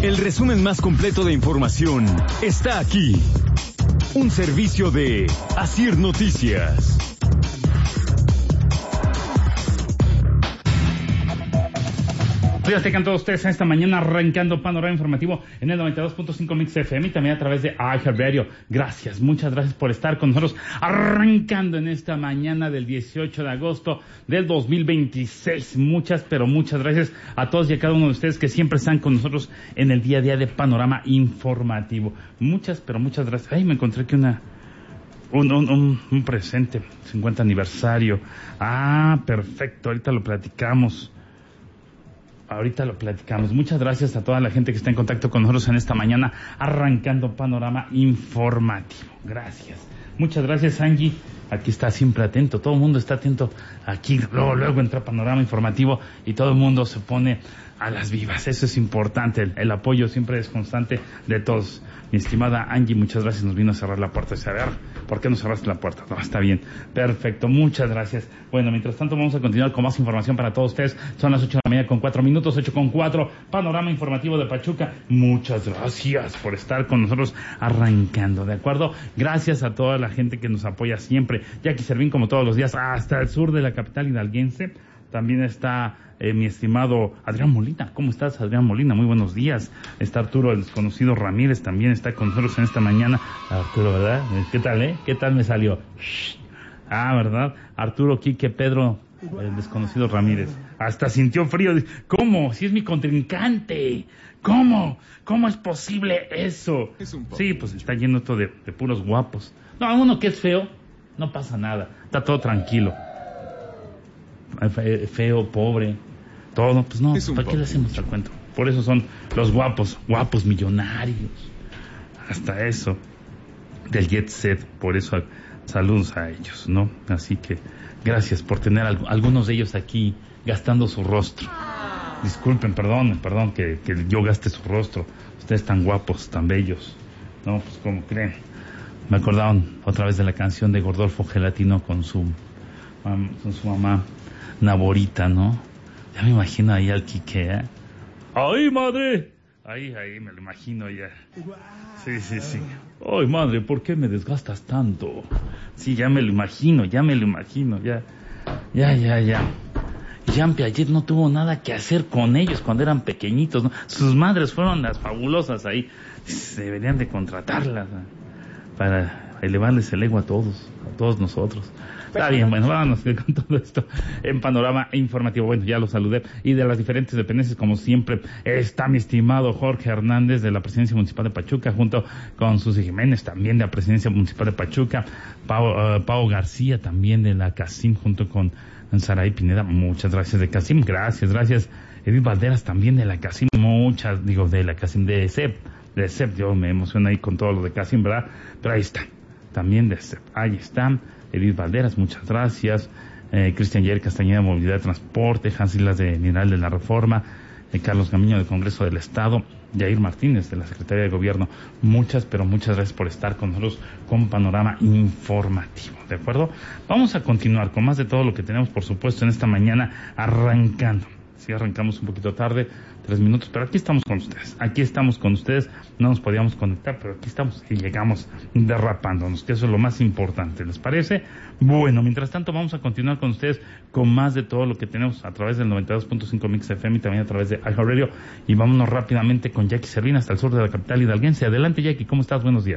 El resumen más completo de información está aquí. Un servicio de Asir Noticias. Tengan todos ustedes esta mañana arrancando Panorama Informativo en el 92.5 Mix FM y también a través de iHeartRadio. Gracias, muchas gracias por estar con nosotros arrancando en esta mañana del 18 de agosto del 2026. Muchas, pero muchas gracias a todos y a cada uno de ustedes que siempre están con nosotros en el día a día de Panorama Informativo. Muchas, pero muchas gracias. Ay, me encontré aquí un presente, 50 aniversario. Ah, perfecto, ahorita lo platicamos. Muchas gracias a toda la gente que está en contacto con nosotros en esta mañana, arrancando Panorama Informativo. Gracias. Muchas gracias, Angie. Aquí está siempre atento. Todo el mundo está atento. Aquí luego entra Panorama Informativo y todo el mundo se pone a las vivas. Eso es importante. El apoyo siempre es constante de todos. Mi estimada Angie, muchas gracias. Nos vino a cerrar la puerta. A ver, ¿por qué no cerraste la puerta? No, está bien. Perfecto. Muchas gracias. Bueno, mientras tanto vamos a continuar con más información para todos ustedes. Son las 8:04, 8:04. Panorama Informativo de Pachuca. Muchas gracias por estar con nosotros arrancando, ¿de acuerdo? Gracias a toda la gente que nos apoya siempre. Jackie Servín, como todos los días, hasta el sur de la capital hidalguense. También está mi estimado Adrián Molina. ¿Cómo estás, Adrián Molina? Muy buenos días. Está Arturo, el desconocido Ramírez, también está con nosotros en esta mañana. Arturo, ¿verdad? ¿Qué tal, ¿Qué tal me salió? Ah, ¿verdad? Arturo, Quique, Pedro, el desconocido Ramírez. Hasta sintió frío. ¿Cómo? Si es mi contrincante. ¿Cómo? ¿Cómo es posible eso? Sí, pues está lleno esto de puros guapos. No, uno que es feo, no pasa nada. Está todo tranquilo. Feo, pobre, todo, pues no, ¿para qué le hacemos al cuento? Por eso son los guapos millonarios, hasta eso, del jet set, por eso saludos a ellos, ¿no? Así que gracias por tener algunos de ellos aquí gastando su rostro. Disculpen, perdón que yo gaste su rostro, ustedes tan guapos, tan bellos, ¿no? Pues como creen. Me acordaron otra vez de la canción de Gordolfo Gelatino con su mamá Naborita, ¿no? Ya me imagino ahí al Quique, ¿eh? ¡Ay, madre! Ahí me lo imagino ya. Sí. ¡Ay, madre! ¿Por qué me desgastas tanto? Sí, ya me lo imagino, ya. Jean Piaget no tuvo nada que hacer con ellos cuando eran pequeñitos, ¿no? Sus madres fueron las fabulosas ahí. Deberían de contratarlas, ¿no? Para elevarles el ego a todos nosotros. Está bien, bueno, vámonos con todo esto en Panorama Informativo. Bueno, ya lo saludé. Y de las diferentes dependencias, como siempre, está mi estimado Jorge Hernández de la Presidencia Municipal de Pachuca, junto con Susi Jiménez, también de la Presidencia Municipal de Pachuca, Pau García, también de la CACIM, junto con Saraí Pineda. Muchas gracias de CACIM. Gracias. Edith Valderas, también de la CACIM. De la CACIM, de CEP. Yo me emociono ahí con todo lo de CACIM, ¿verdad? Pero ahí está. También de CEP. Ahí está. Edith Valderas, muchas gracias. Cristian Yair Castañeda, Movilidad de Transporte. Hans Islas de Mineral de la Reforma. Carlos Gamiño, del Congreso del Estado. Yair Martínez, de la Secretaría de Gobierno. Muchas, pero muchas gracias por estar con nosotros con Panorama Informativo, ¿de acuerdo? Vamos a continuar con más de todo lo que tenemos, por supuesto, en esta mañana, arrancando. Sí, arrancamos un poquito tarde, 3 minutos, pero aquí estamos con ustedes. No nos podíamos conectar, pero aquí estamos y llegamos derrapándonos, que eso es lo más importante, ¿les parece? Bueno, mientras tanto vamos a continuar con ustedes con más de todo lo que tenemos a través del 92.5 Mix FM y también a través de iHeartRadio. Y vámonos rápidamente con Jackie Servín hasta el sur de la capital hidalguense. Adelante, Jackie, ¿cómo estás? Buenos días.